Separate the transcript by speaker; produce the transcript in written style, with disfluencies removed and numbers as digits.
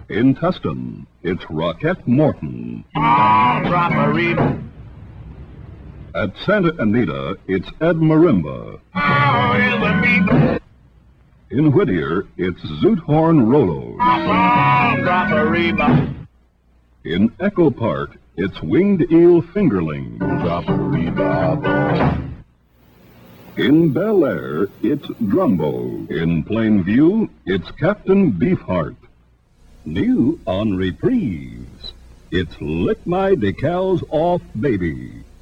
Speaker 1: In Tustin, it's Roquette Morton.
Speaker 2: Drop-a-reba.
Speaker 1: At Santa Anita, it's Ed Marimba. In Whittier, it's Zoothorn Rolo.
Speaker 2: Drop-a-reba.
Speaker 1: In Echo Park, it's Winged Eel Fingerling.
Speaker 2: Drop-a-reba.
Speaker 1: In Bel Air, it's Drumbo. In Plainview, it's Captain Beefheart. New on Reprieves, it's Lick My Decals Off Baby.